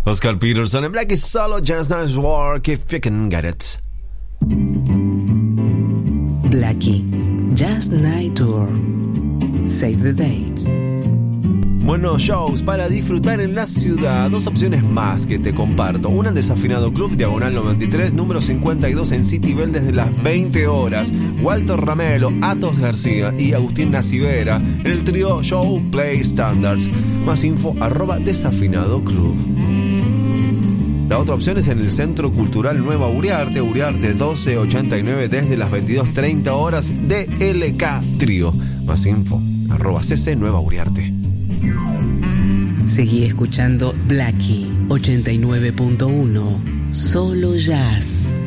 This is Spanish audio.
Oscar Peterson en Black is Solo, Just Nice Work, If You Can Get It. Blackie, Just Night Tour. Save the date. Buenos shows para disfrutar en la ciudad. Dos opciones más que te comparto. Una en Desafinado Club, Diagonal 93, número 52 en City Bell desde las 20 horas. Walter Ramelo, Atos García y Agustín Nacivera en el trío Show Play Standards. Más info @Desafinado Club. La otra opción es en el Centro Cultural Nueva Uriarte, Uriarte 1289 desde las 22:30 horas de LK Trío. Más info @CC Nueva Uriarte. Seguí escuchando Blackie 89.1, solo jazz.